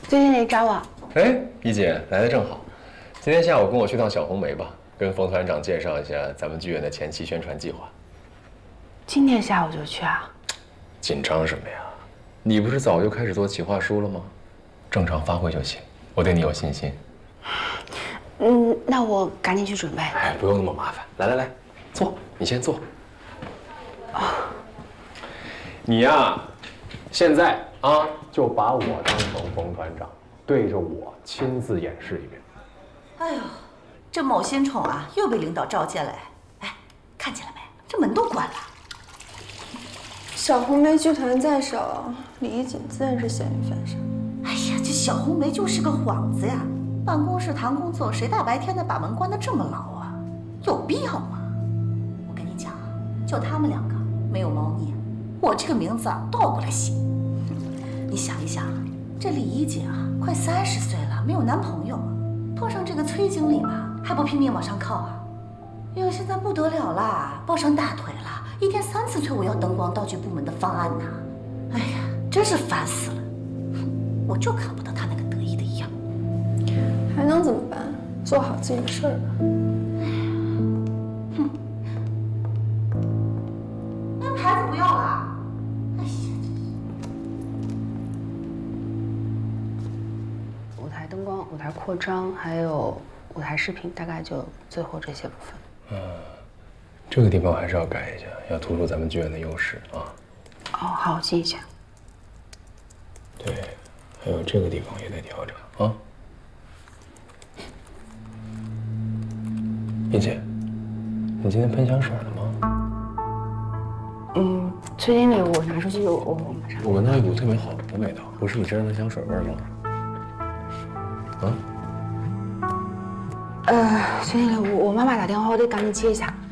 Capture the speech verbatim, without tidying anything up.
最近来找我？ 哎，一姐来的正好。今天下午跟我去趟小红梅吧，跟冯团长介绍一下咱们剧院的前期宣传计划。 今天下午就去啊？ 紧张什么呀？你不是早就开始做企划书了吗？正常发挥就行，我对你有信心。 嗯，那我赶紧去准备。 哎，不用那么麻烦。来来来，坐，你先坐。啊，你呀，现在啊，就把我当成冯团长，对着我亲自演示一遍。 哎呦，这某新宠啊，又被领导召见了。哎，看见了没？这门都关了。 小红梅剧团在手，李衣锦自然是咸鱼翻身。 哎呀，这小红梅就是个幌子呀！办公室谈工作，谁大白天的把门关得这么牢啊？有必要吗？我跟你讲啊，就他们两个没有猫腻，我这个名字啊倒过来写。你想一想，这李衣锦啊，快三十岁了，没有男朋友，碰上这个崔经理嘛，还不拼命往上靠啊？哟，现在不得了啦，抱上大腿了，一天三次催我要灯光道具部门的方案呢。哎呀，真是烦死了！我就看不到他那个得意的样。 还能怎么办？做好自己的事儿吧。 哼，那牌子不要了。哎呀， 舞台灯光、舞台扩张，还有舞台视频，大概就最后这些部分。 嗯，这个地方还是要改一下，要突出咱们剧院的优势啊。 哦，好，我记一下。 对，还有这个地方也得调整啊。一姐，你今天喷香水了吗？ 嗯，崔经理，我拿出去，我我马上。 我闻到一股特别好的味道，不是你身上的香水味吗？啊？ 呃，崔经理，我我妈妈打电话，我得赶紧接一下。